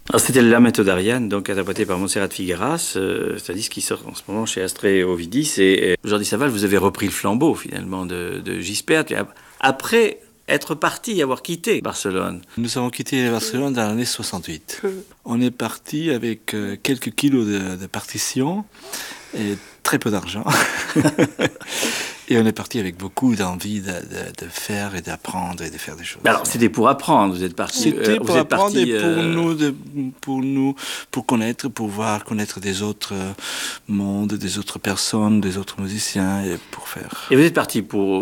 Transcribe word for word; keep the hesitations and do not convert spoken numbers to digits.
Alors, c'était la méthode Ariane, donc interprétée par Montserrat Figueras. Euh, c'est un disque qui sort en ce moment chez Astrée Ovidis. Et, et Jordi Savall, vous avez repris le flambeau finalement de, de Gispert. Après être parti, avoir quitté Barcelone. Nous avons quitté Barcelone dans l'année soixante-huit. On est parti avec euh, quelques kilos de, de partitions et très peu d'argent. Et on est parti avec beaucoup d'envie de, de, de faire et d'apprendre et de faire des choses. Alors, c'était pour apprendre, vous êtes parti. C'était euh, pour vous êtes apprendre parti, et pour euh... nous, de, pour nous, pour connaître, pour voir, connaître des autres mondes, des autres personnes, des autres musiciens et pour faire. Et vous êtes parti pour